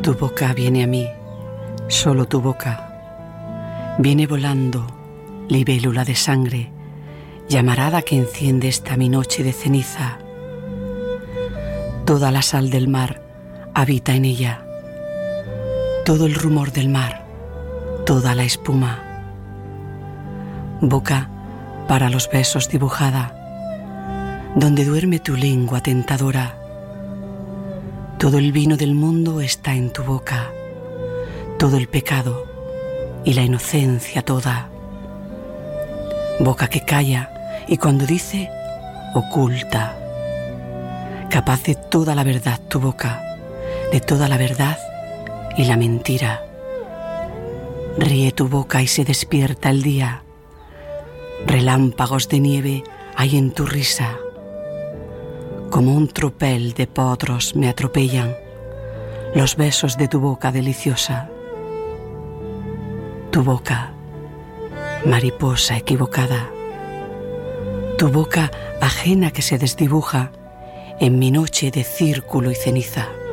Tu boca viene a mí, solo tu boca. Viene volando, libélula de sangre, llamarada que enciende esta mi noche de ceniza. Toda la sal del mar habita en ella, todo el rumor del mar, toda la espuma. Boca para los besos dibujada, donde duerme tu lengua tentadora. Todo el vino del mundo está en tu boca, todo el pecado y la inocencia toda. Boca que calla y cuando dice, oculta. Capaz de toda la verdad tu boca, de toda la verdad y la mentira. Ríe tu boca y se despierta el día. Relámpagos de nieve hay en tu risa. Como un tropel de potros me atropellan los besos de tu boca deliciosa. Tu boca, mariposa equivocada. Tu boca ajena que se desdibuja en mi noche de círculo y ceniza.